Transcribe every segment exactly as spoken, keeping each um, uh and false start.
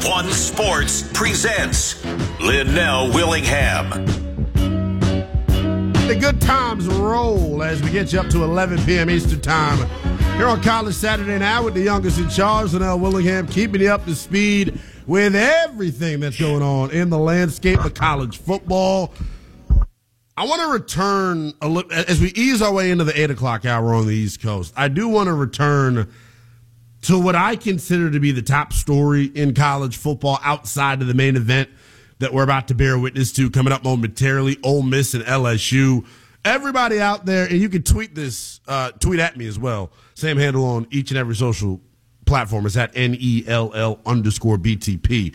One Sports presents Linnell Willingham. The good times roll as we get you up to eleven p.m. Eastern Time here on College Saturday Now with the youngest in charge, Linnell Willingham, keeping you up to speed with everything that's going on in the landscape of college football. I want to return a little as we ease our way into the eight o'clock hour on the East Coast. I do want to return to what I consider to be the top story in college football outside of the main event that we're about to bear witness to coming up momentarily, Ole Miss and L S U. Everybody out there, and you can tweet this, uh, tweet at me as well. Same handle on each and every social platform. It's at N E L L underscore B T P.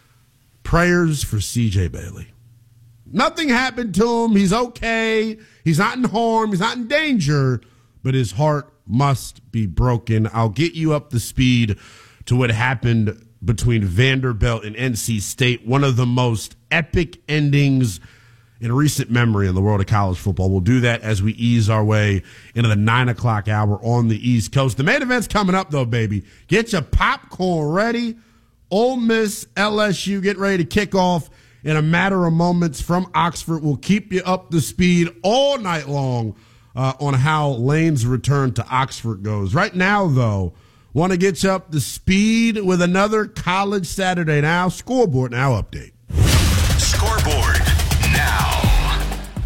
Prayers for C J Bailey. Nothing happened to him. He's okay. He's not in harm. He's not in danger, but his heart must be broken. I'll get you up to speed to what happened between Vanderbilt and N C State, one of the most epic endings in recent memory in the world of college football. We'll do that as we ease our way into the nine o'clock hour on the East Coast. The main event's coming up, though, baby. Get your popcorn ready. Ole Miss, L S U, get ready to kick off in a matter of moments from Oxford. We'll keep you up to speed all night long uh, on how Lane's return to Oxford goes. Right now, though, want to get you up to speed with another College Saturday Now Scoreboard Now update. Scoreboard Now.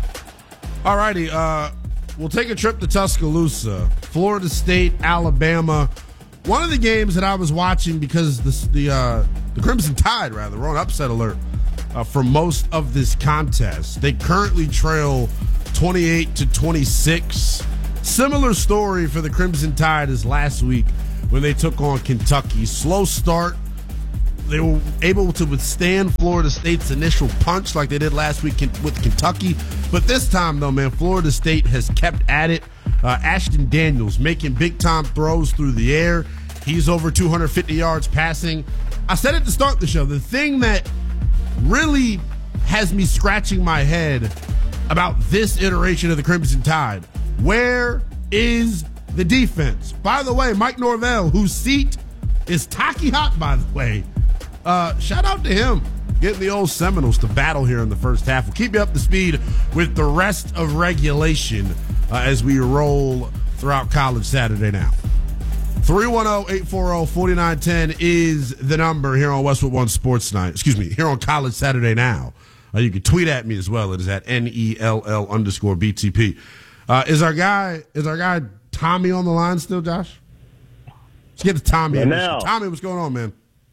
All righty, uh, we'll take a trip to Tuscaloosa, Florida State, Alabama. One of the games that I was watching because the the, uh, the Crimson Tide, rather, we're on upset alert uh, for most of this contest. They currently trail twenty-eight to twenty-six. Similar story for the Crimson Tide as last week when they took on Kentucky. Slow start. They were able to withstand Florida State's initial punch like they did last week with Kentucky. But this time, though, man, Florida State has kept at it. Uh, Ashton Daniels making big-time throws through the air. He's over two hundred fifty yards passing. I said it to start the show. The thing that really has me scratching my head about this iteration of the Crimson Tide, where is the defense? By the way, Mike Norvell, whose seat is tacky hot, by the way, uh, shout out to him getting the old Seminoles to battle here in the first half. We'll keep you up to speed with the rest of regulation uh, as we roll throughout College Saturday Now. three one zero, eight four zero, four nine one zero is the number here on Westwood One Sports Night. Excuse me, here on College Saturday Now. Uh, you can tweet at me as well. It is at N E L L underscore B T P. Uh, is our guy is our guy Tommy on the line still, Josh? Let's get to Tommy. Linnell. Tommy, what's going on, man?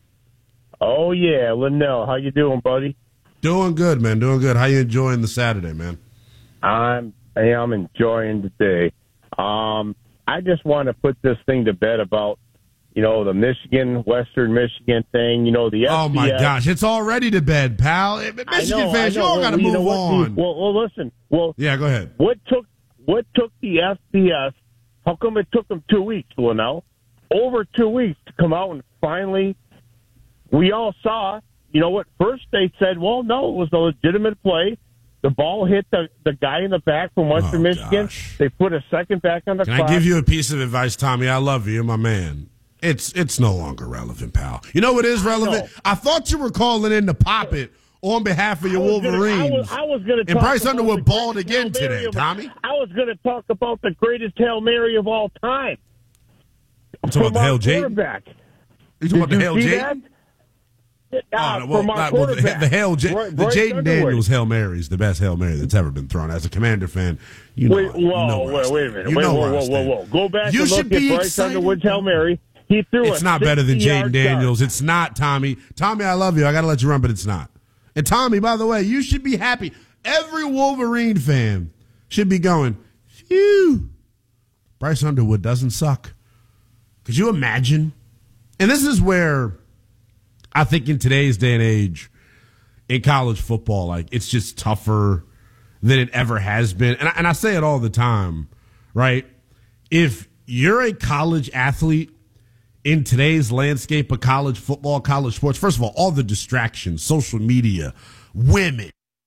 Oh yeah, Linnell, how you doing, buddy? Doing good, man. Doing good. How you enjoying the Saturday, man? I'm I am enjoying the day. Um, I just want to put this thing to bed about, you know, the Michigan, Western Michigan thing. You know, the F B S. Oh my gosh, it's already to bed, pal. Michigan I know, fans, I know. you all got to well, move you know on. Well, well, listen. Well, yeah, go ahead. What took what took the F B S? How come it took them two weeks, Linnell? Over two weeks to come out and finally, we all saw. You know what? First they said, well, no, it was a legitimate play. The ball hit the, the guy in the back from Western Oh, Michigan. gosh. They put a second back on the Can clock. I give you a piece of advice, Tommy? I love you, my man. It's it's no longer relevant, pal. You know what is relevant? I, I thought you were calling in to pop it on behalf of your I was gonna- Wolverines. I was, I was going to and Bryce about Underwood the balled greatest again Hail Mary today, of- Tommy. I was going to talk about the greatest Hail Mary of all time. I'm talking about the Hail Jayden. quarterback. You talking about the Did Hail you see Jayden? that? Uh, Oh, no, well, from our not- well, the, quarterback, the Hail J- Bry- the Bryce Jaden Underwood. Daniels Hail Mary is the best Hail Mary that's ever been thrown. As a Commander fan, you know, Wait, you whoa, know where I wait, wait a stand. minute. You Wait, know whoa, where I whoa, whoa, stand. whoa. Go back You and should look be at Bryce excited. Underwood's Hail Mary. He threw It's a not better than Jaden sixty-yard Daniels. dart. It's not, Tommy. Tommy, I love you. I got to let you run, but it's not. And Tommy, by the way, you should be happy. Every Wolverine fan should be going, phew, Bryce Underwood doesn't suck. Could you imagine? And this is where I think in today's day and age in college football, like it's just tougher than it ever has been. And I, and I say it all the time, right? If you're a college athlete in today's landscape of college football, college sports, first of all, all the distractions, social media, women,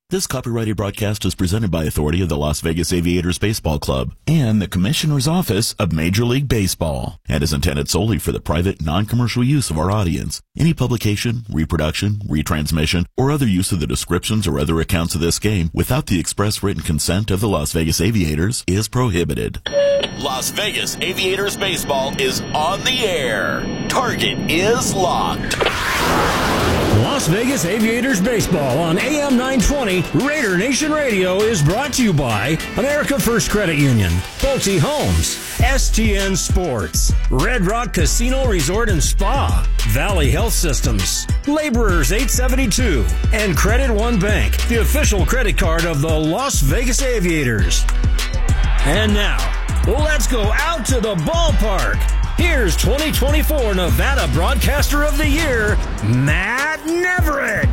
This copyrighted broadcast is presented by authority of the Las Vegas Aviators Baseball Club and the Commissioner's Office of Major League Baseball, and is intended solely for the private, non-commercial use of our audience. Any publication, reproduction, retransmission, or other use of the descriptions or other accounts of this game without the express written consent of the Las Vegas Aviators is prohibited. Las Vegas Aviators Baseball is on the air. Target is locked. Las Vegas Aviators Baseball on A M nine twenty Raider Nation Radio is brought to you by America First Credit Union, Pulte Homes, S T N Sports, Red Rock Casino Resort and Spa, Valley Health Systems, Laborers eight seventy-two, and Credit One Bank, the official credit card of the Las Vegas Aviators. And now, let's go out to the ballpark. Here's twenty twenty-four Nevada Broadcaster of the Year, Matt Neverett.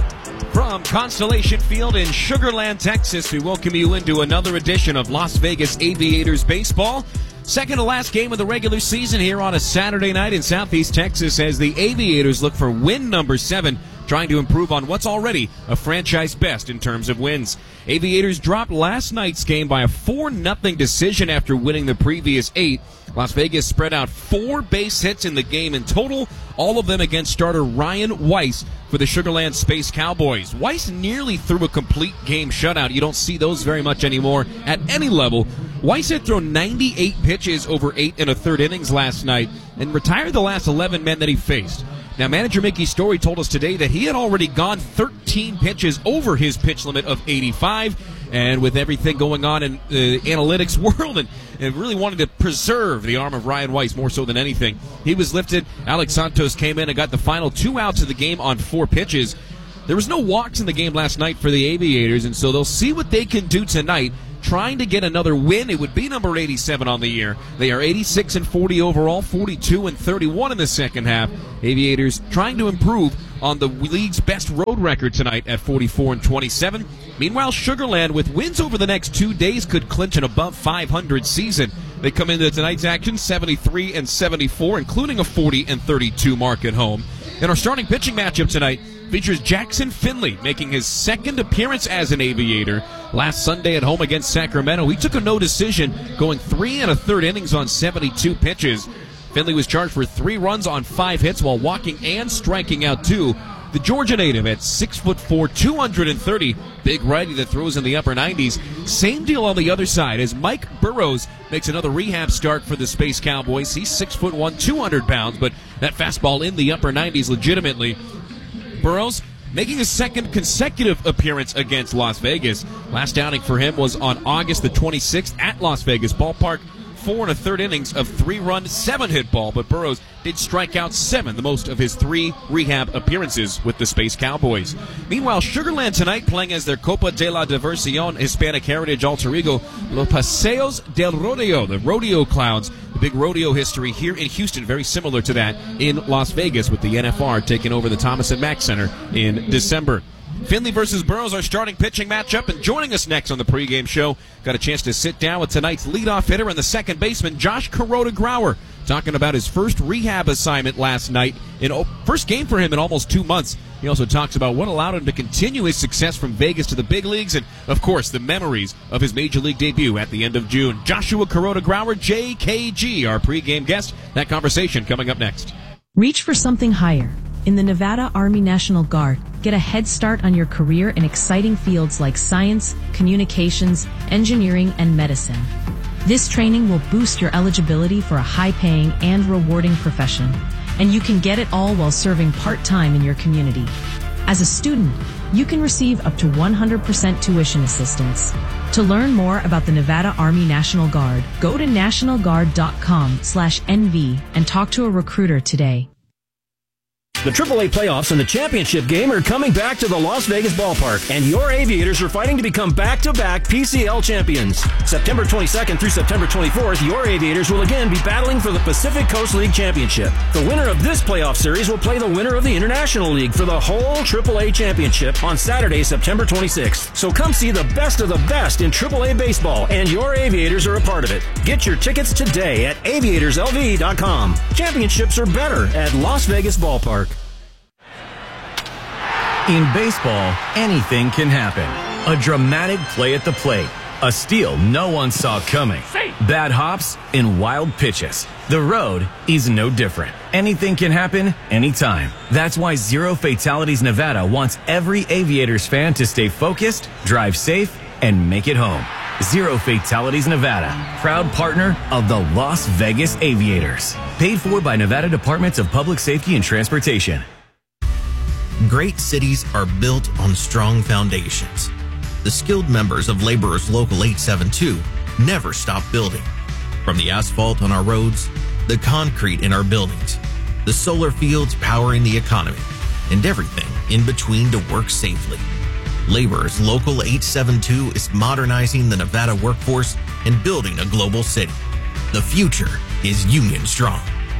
From Constellation Field in Sugar Land, Texas, we welcome you into another edition of Las Vegas Aviators Baseball. Second to last game of the regular season here on a Saturday night in Southeast Texas as the Aviators look for win number seven, trying to improve on what's already a franchise best in terms of wins. Aviators dropped last night's game by a four nothing decision after winning the previous eight. Las Vegas spread out four base hits in the game in total, all of them against starter Ryan Weiss for the Sugar Land Space Cowboys. Weiss nearly threw a complete game shutout. You don't see those very much anymore at any level. Weiss had thrown ninety-eight pitches over eight and a third innings last night and retired the last eleven men that he faced. Now, manager Mickey Story told us today that he had already gone thirteen pitches over his pitch limit of eighty-five, and with everything going on in the analytics world, and, and really wanted to preserve the arm of Ryan Weiss more so than anything, he was lifted. Alex Santos came in and got the final two outs of the game on four pitches. There was no walks in the game last night for the Aviators, and so they'll see what they can do tonight, trying to get another win. It would be number eighty-seven on the year. They are eighty-six and forty overall, forty-two and thirty-one in the second half. Aviators trying to improve on the league's best road record tonight at forty-four and twenty-seven. Meanwhile, Sugar Land, with wins over the next two days, could clinch an above five hundred season. They come into tonight's action seventy-three and seventy-four, including a forty and thirty-two mark at home. And our starting pitching matchup tonight features Jackson Finley making his second appearance as an Aviator. Last Sunday at home against Sacramento, he took a no decision, going three and a third innings on seventy-two pitches. Finley was charged for three runs on five hits while walking and striking out two. The Georgia native at six foot four, two hundred thirty, big righty that throws in the upper nineties. Same deal on the other side as Mike Burrows makes another rehab start for the Space Cowboys. He's six foot one, two hundred pounds, but that fastball in the upper nineties legitimately. Burrows making his second consecutive appearance against Las Vegas. Last outing for him was on August the twenty-sixth at Las Vegas Ballpark. Four and a third innings of three-run, seven-hit ball, but Burrows did strike out seven, the most of his three rehab appearances with the Space Cowboys. Meanwhile, Sugar Land tonight playing as their Copa de la Diversión Hispanic Heritage alter ego, Los Paseos del Rodeo, the Rodeo Clowns. The big rodeo history here in Houston, very similar to that in Las Vegas, with the N F R taking over the Thomas and Mack Center in December. Finley versus Burrows, our starting pitching matchup, and joining us next on the pregame show, got a chance to sit down with tonight's leadoff hitter and the second baseman, Josh Kuroda Grauer, talking about his first rehab assignment last night, in first game for him in almost two months. He also talks about what allowed him to continue his success from Vegas to the big leagues, and, of course, the memories of his Major League debut at the end of June. Joshua Kuroda Grauer, J K G, our pregame guest. That conversation coming up next. Reach for something higher. In the Nevada Army National Guard, get a head start on your career in exciting fields like science, communications, engineering, and medicine. This training will boost your eligibility for a high-paying and rewarding profession, and you can get it all while serving part-time in your community. As a student, you can receive up to one hundred percent tuition assistance. To learn more about the Nevada Army National Guard, go to national guard dot com slash N V and talk to a recruiter today. The triple A playoffs and the championship game are coming back to the Las Vegas Ballpark, and your Aviators are fighting to become back-to-back P C L champions. September twenty-second through September twenty-fourth, your Aviators will again be battling for the Pacific Coast League Championship. The winner of this playoff series will play the winner of the International League for the whole triple A championship on Saturday, September twenty-sixth. So come see the best of the best in triple A baseball, and your Aviators are a part of it. Get your tickets today at aviators L V dot com. Championships are better at Las Vegas Ballpark. In baseball, anything can happen. A dramatic play at the plate. A steal no one saw coming. Bad hops and wild pitches. The road is no different. Anything can happen anytime. That's why Zero Fatalities Nevada wants every Aviators fan to stay focused, drive safe, and make it home. Zero Fatalities Nevada, proud partner of the Las Vegas Aviators. Paid for by Nevada Departments of Public Safety and Transportation. Great cities are built on strong foundations. The skilled members of Laborers Local eight seven two never stop building. From the asphalt on our roads, the concrete in our buildings, the solar fields powering the economy, and everything in between to work safely. Laborers Local eight seven two is modernizing the Nevada workforce and building a global city. The future is union strong.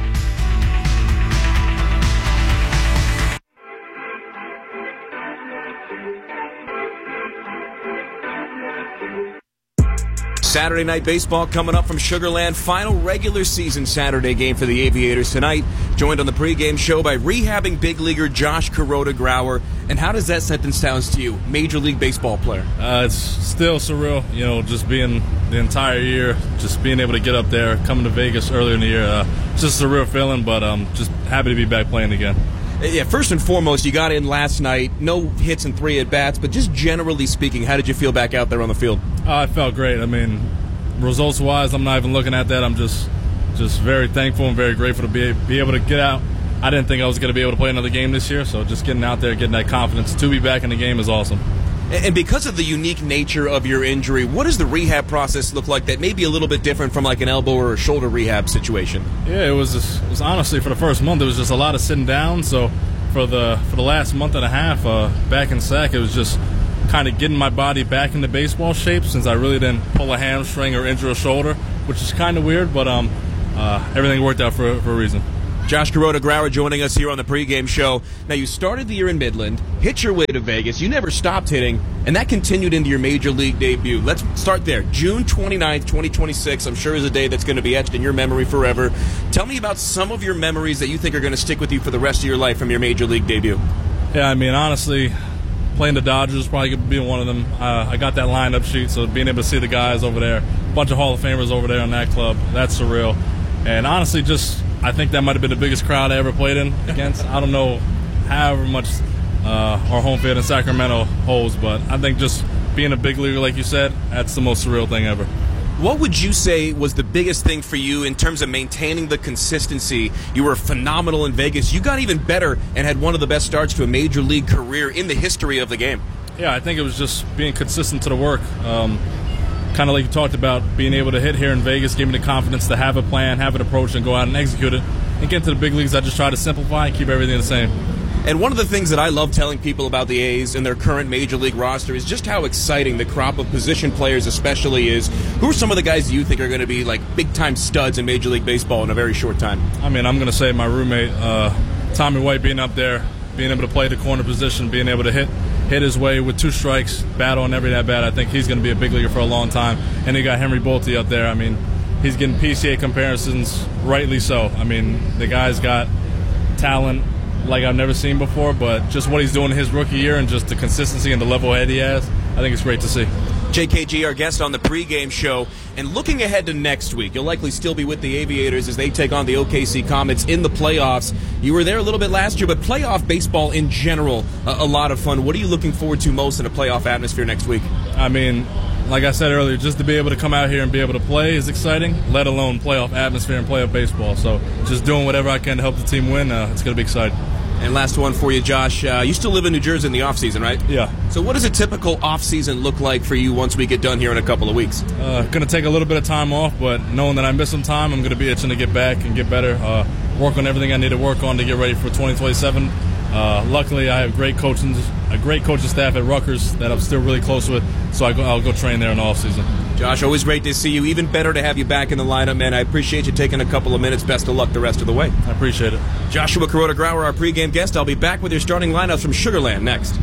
Saturday night baseball coming up from Sugar Land. Final regular season Saturday game for the Aviators tonight. Joined on the pregame show by rehabbing big leaguer Josh Kuroda Grauer. And how does that sentence sound to you, Major League Baseball player? Uh, it's still surreal, you know, just being the entire year, just being able to get up there, coming to Vegas earlier in the year. Uh, just a surreal feeling, but um, just happy to be back playing again. Yeah, first and foremost, you got in last night. No hits and three at-bats, but just generally speaking, how did you feel back out there on the field? Uh, I felt great. I mean, results-wise, I'm not even looking at that. I'm just just very thankful and very grateful to be, be able to get out. I didn't think I was going to be able to play another game this year, so just getting out there, getting that confidence to be back in the game is awesome. And because of the unique nature of your injury, what does the rehab process look like that may be a little bit different from like an elbow or a shoulder rehab situation? Yeah, it was, just, it was honestly, for the first month, it was just a lot of sitting down. So for the for the last month and a half uh, back in Sac, it was just kind of getting my body back into baseball shape since I really didn't pull a hamstring or injure a shoulder, which is kind of weird, but um, uh, everything worked out for, for a reason. Josh Kuroda Grauer joining us here on the pregame show. Now, you started the year in Midland, hit your way to Vegas. You never stopped hitting, and that continued into your major league debut. Let's start there. June twenty-ninth, twenty twenty-six, I'm sure is a day that's going to be etched in your memory forever. Tell me about some of your memories that you think are going to stick with you for the rest of your life from your major league debut. Yeah, I mean, honestly, playing the Dodgers probably could be one of them. Uh, I got that lineup sheet, so being able to see the guys over there, a bunch of Hall of Famers over there on that club, that's surreal. And honestly, just I think that might have been the biggest crowd I ever played in against. I don't know however much uh, our home field in Sacramento holds, but I think just being a big leaguer, like you said, that's the most surreal thing ever. What would you say was the biggest thing for you in terms of maintaining the consistency? You were phenomenal in Vegas. You got even better and had one of the best starts to a major league career in the history of the game. Yeah, I think it was just being consistent to the work. Um, kind of like you talked about, being able to hit here in Vegas gave me the confidence to have a plan, have an approach, and go out and execute it. And get to the big leagues, I just try to simplify and keep everything the same. And one of the things that I love telling people about the A's and their current major league roster is just how exciting the crop of position players especially is. Who are some of the guys you think are going to be like big-time studs in Major League Baseball in a very short time? I mean, I'm going to say my roommate, uh, Tommy White, being up there, being able to play the corner position, being able to hit hit his way with two strikes, bat on every at-bat. I think he's going to be a big leaguer for a long time. And you got Henry Bolte up there. I mean, he's getting P C A comparisons, rightly so. I mean, the guy's got talent like I've never seen before, but just what he's doing in his rookie year and just the consistency and the level head he has, I think it's great to see. J K G, our guest on the pregame show. And looking ahead to next week, you'll likely still be with the Aviators as they take on the O K C Comets in the playoffs. You were there a little bit last year, but playoff baseball in general, a, a lot of fun. What are you looking forward to most in a playoff atmosphere next week? I mean, like I said earlier, just to be able to come out here and be able to play is exciting, let alone playoff atmosphere and playoff baseball. So just doing whatever I can to help the team win, uh, it's going to be exciting. And last one for you, Josh. Uh, you still live in New Jersey in the offseason, right? Yeah. So what does a typical offseason look like for you once we get done here in a couple of weeks? Uh, going to take a little bit of time off, but knowing that I missed some time, I'm going to be itching to get back and get better, uh, work on everything I need to work on to get ready for twenty twenty-seven. Uh, luckily, I have great coaching, a great coaching staff at Rutgers that I'm still really close with, so I go, I'll go train there in the offseason. Josh, always great to see you. Even better to have you back in the lineup, man. I appreciate you taking a couple of minutes. Best of luck the rest of the way. I appreciate it. Joshua Kuroda Grauer, our pregame guest. I'll be back with your starting lineups from Sugar Land next.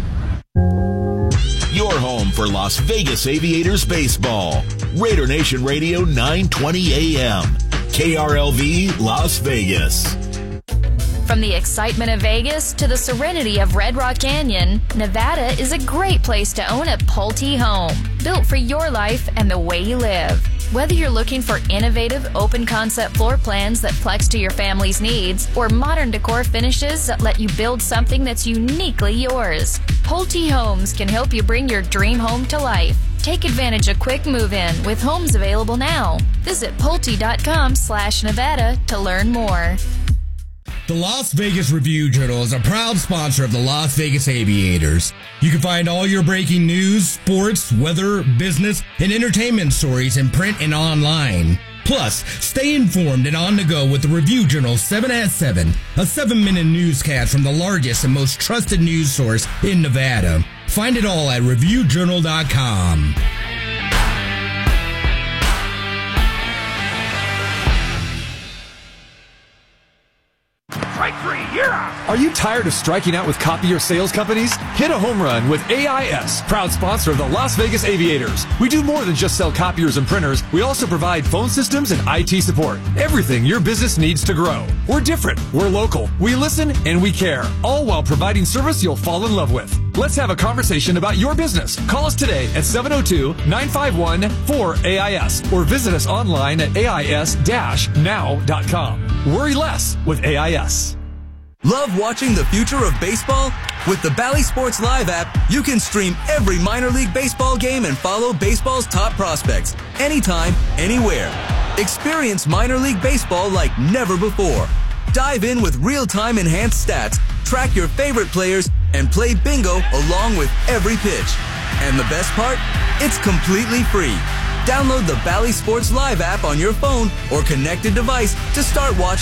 Your home for Las Vegas Aviators baseball. Raider Nation Radio, nine twenty A M. K R L V, Las Vegas. From the excitement of Vegas to the serenity of Red Rock Canyon, Nevada is a great place to own a Pulte home, built for your life and the way you live. Whether you're looking for innovative, open-concept floor plans that flex to your family's needs, or modern decor finishes that let you build something that's uniquely yours, Pulte Homes can help you bring your dream home to life. Take advantage of quick move-in with homes available now. Visit Pulte.com slash Nevada to learn more. The Las Vegas Review-Journal is a proud sponsor of the Las Vegas Aviators. You can find all your breaking news, sports, weather, business, and entertainment stories in print and online. Plus, stay informed and on the go with the Review-Journal seven at seven, a seven-minute newscast from the largest and most trusted news source in Nevada. Find it all at Review Journal dot com. Strike three, you're out. Are you tired of striking out with copier sales companies? Hit a home run with A I S, proud sponsor of the Las Vegas Aviators. We do more than just sell copiers and printers. We also provide phone systems and I T support. Everything your business needs to grow. We're different. We're local. We listen and we care, all while providing service you'll fall in love with. Let's have a conversation about your business. Call us today at seven oh two, nine five one, four A I S or visit us online at A I S dash now dot com. Worry less with A I S. Love watching the future of baseball? With the Bally Sports Live app, you can stream every minor league baseball game and follow baseball's top prospects anytime, anywhere. Experience minor league baseball like never before. Dive in with real-time enhanced stats, track your favorite players, and play bingo along with every pitch. And the best part? It's completely free. Download the Bally Sports Live app on your phone or connected device to start watching